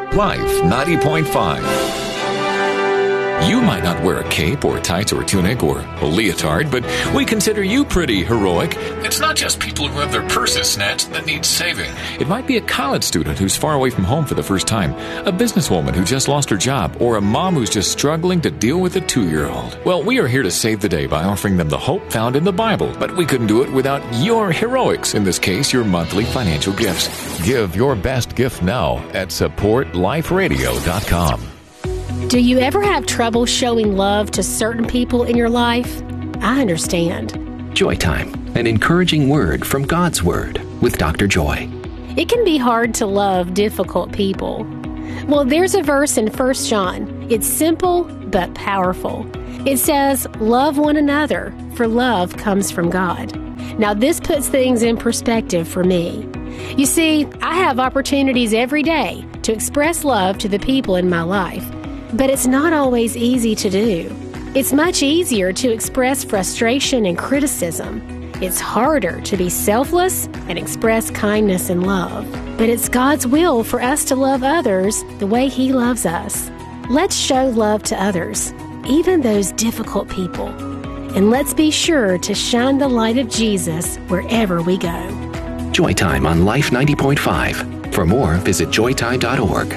Life 90.5. You might not wear a cape or tights or tunic or a leotard, but we consider you pretty heroic. It's not just people who have their purses snatched that need saving. It might be a college student who's far away from home for the first time, a businesswoman who just lost her job, or a mom who's just struggling to deal with a 2-year-old. Well, we are here to save the day by offering them the hope found in the Bible, but we couldn't do it without your heroics, in this case, your monthly financial gifts. Give your best gift now at supportliferadio.com. Do you ever have trouble showing love to certain people in your life? I understand. Joy Time, an encouraging word from God's Word with Dr. Joy. It can be hard to love difficult people. Well, there's a verse in 1 John. It's simple but powerful. It says, "Love one another, for love comes from God." Now, this puts things in perspective for me. You see, I have opportunities every day to express love to the people in my life. But it's not always easy to do. It's much easier to express frustration and criticism. It's harder to be selfless and express kindness and love. But it's God's will for us to love others the way He loves us. Let's show love to others, even those difficult people. And let's be sure to shine the light of Jesus wherever we go. Joy Time on Life 90.5. For more, visit joytime.org.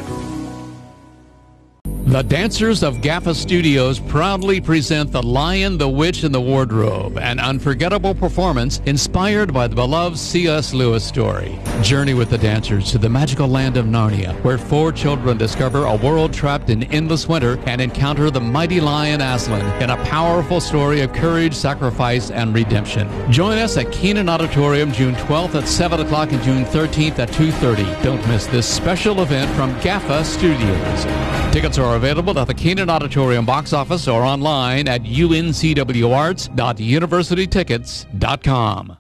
The Dancers of Gaffa Studios proudly present The Lion, the Witch, and the Wardrobe, an unforgettable performance inspired by the beloved C.S. Lewis story. Journey with the dancers to the magical land of Narnia, where 4 children discover a world trapped in endless winter and encounter the mighty lion Aslan in a powerful story of courage, sacrifice, and redemption. Join us at Keenan Auditorium June 12th at 7 o'clock and June 13th at 2:30. Don't miss this special event from Gaffa Studios. Tickets are available at the Keenan Auditorium box office or online at uncwarts.universitytickets.com.